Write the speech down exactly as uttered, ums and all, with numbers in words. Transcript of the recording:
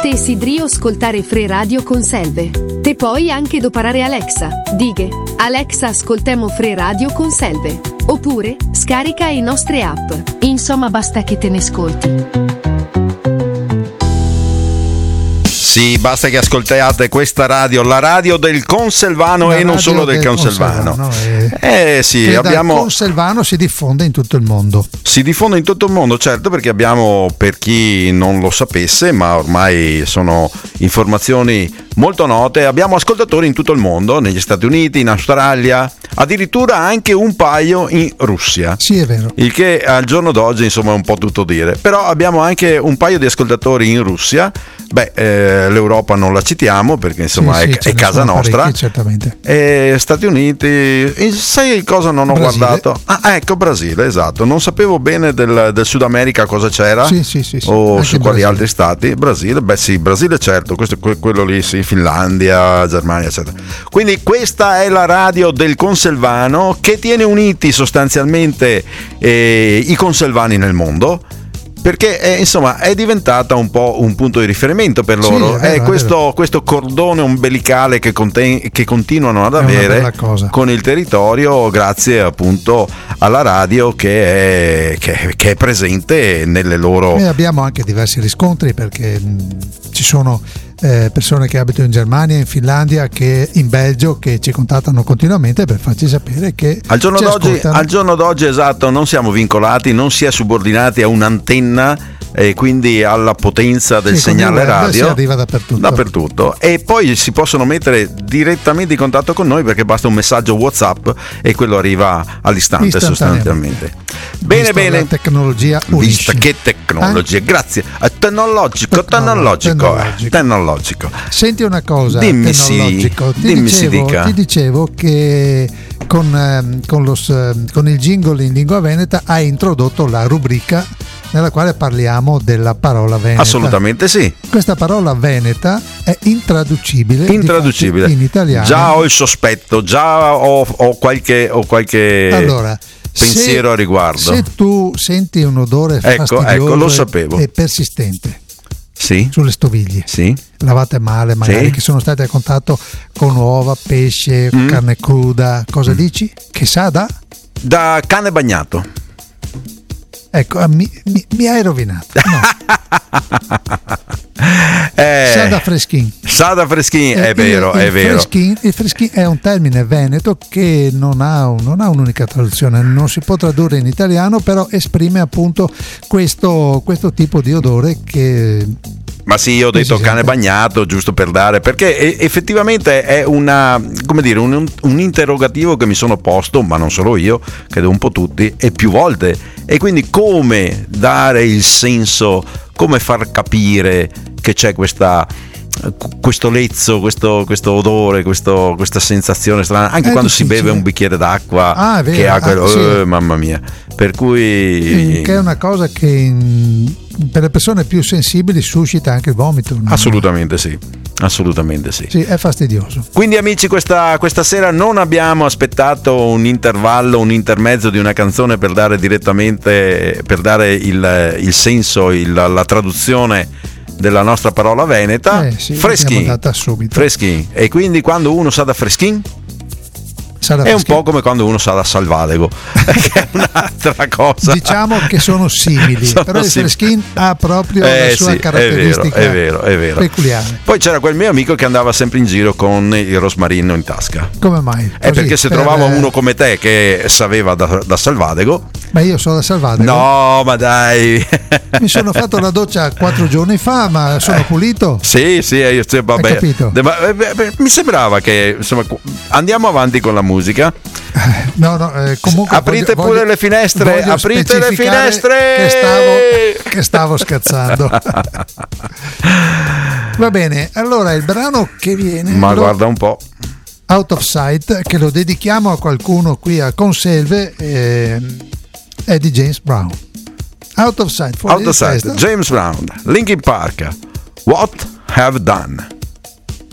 te sidrio ascoltare Free Radio Conselve. Te puoi anche doparare Alexa. Dighe, Alexa ascoltemo Free Radio Conselve. Oppure, scarica i nostre app. Insomma, basta che te ne ascolti. Sì, basta che ascoltiate questa radio, la radio del Conselvano, la e non solo del, del Conselvano. Conselvano eh sì, che abbiamo dal Conselvano si diffonde in tutto il mondo. Si diffonde in tutto il mondo, certo, perché abbiamo, per chi non lo sapesse, ma ormai sono informazioni molto note, abbiamo ascoltatori in tutto il mondo, negli Stati Uniti, in Australia, addirittura anche un paio in Russia. Sì, è vero. Il che al giorno d'oggi, insomma, è un po' tutto dire. Però abbiamo anche un paio di ascoltatori in Russia. Beh, eh, l'Europa non la citiamo perché insomma sì, è, sì, è casa nostra. Certamente. E Stati Uniti, sai cosa non ho Brasile. guardato? Ah, ecco, Brasile, esatto. Non sapevo bene del, del Sud America cosa c'era. Sì, sì, sì, sì. O Anche su quali Brasile. altri stati. Brasile, beh sì, Brasile certo, questo è quello lì, sì, Finlandia, Germania, eccetera. Quindi questa è la radio del Conselvano che tiene uniti sostanzialmente eh, i conselvani nel mondo. Perché è, insomma è diventata un po' un punto di riferimento per loro. Sì, è vero, è questo, è questo cordone ombelicale che, conten- che continuano ad avere con il territorio, grazie appunto alla radio che è, che, che è presente nelle loro. Noi abbiamo anche diversi riscontri perché mh, ci sono eh, persone che abitano in Germania, in Finlandia, che in Belgio, che ci contattano continuamente per farci sapere che al giorno ci d'oggi, ascoltano. al giorno d'oggi esatto, non siamo vincolati, non si è subordinati a un'antenna e quindi alla potenza del sì, segnale radio. Si arriva dappertutto. dappertutto e poi si possono mettere direttamente in contatto con noi perché basta un messaggio WhatsApp e quello arriva all'istante sostanzialmente. Bene, Visto bene. La tecnologia Vista che tecnologia, eh? Grazie. Tecnologico, tecnologico, tecnologico. Eh, tecnologico. Senti una cosa, dimmi tecnologico. Sì, ti, dimmi dicevo, si dica. ti dicevo che con, eh, con, lo, con il jingle in lingua veneta hai introdotto la rubrica nella quale parliamo della parola veneta. Assolutamente sì. Questa parola veneta è intraducibile, intraducibile in italiano. Già ho il sospetto, già ho, ho qualche, ho qualche allora, pensiero se, a riguardo. Se tu senti un odore ecco, fastidioso ecco, lo sapevo. e persistente sì. sulle stoviglie, sì. lavate male magari, sì. che sono state a contatto con uova, pesce, mm. carne cruda, cosa mm. dici? Che sa da? Da cane bagnato. Ecco, mi, mi, mi hai rovinato. No. eh, sa da freschin. Sa da freschin, è eh, vero, il, è il vero. Freschin, il freschin è un termine veneto che non ha, un, non ha un'unica traduzione, non si può tradurre in italiano, però esprime appunto questo, questo tipo di odore che... Ma sì, io ho detto cane bagnato giusto per dare, perché effettivamente è una, come dire, un, un interrogativo che mi sono posto, ma non solo io, credo un po' tutti, e più volte. E quindi come dare il senso, come far capire che c'è questa, questo lezzo, questo, questo odore, questo, questa sensazione strana, anche è quando difficile. Si beve un bicchiere d'acqua ah, che ha quello, ah, sì. eh, mamma mia. Per cui che è una cosa che in, per le persone più sensibili suscita anche il vomito. No? Assolutamente sì, assolutamente sì. Sì, è fastidioso. Quindi amici, questa, questa sera non abbiamo aspettato un intervallo, un intermezzo di una canzone per dare direttamente, per dare il, il senso, il, la traduzione della nostra parola veneta. Eh sì, freschin, freschin. E quindi quando uno sa da freschin è un po' come quando uno sa da salvadego, che è un'altra cosa. Diciamo che sono simili, sono però simili. Il freschin ha proprio eh, la sua sì, caratteristica è vero, è vero, è vero. peculiare. Poi c'era quel mio amico che andava sempre in giro con il rosmarino in tasca. Come mai? È perché se per... trovava uno come te che sapeva da, da salvadego. Ma io so da salvadego. No, ma dai. Mi sono fatto la doccia quattro giorni fa, ma sono pulito. Sì, sì, io vabbè. Hai capito? Mi sembrava che insomma andiamo avanti con la musica. No, no, eh, comunque aprite voglio, pure voglio, le finestre, aprite le finestre. Che stavo, che stavo scherzando. Va bene, allora il brano che viene. Ma lo, guarda un po'. Out of Sight, che lo dedichiamo a qualcuno qui a Conselve, eh, è di James Brown. Out of Sight, Out of Sight, James Brown, Linkin Park, What Have Done.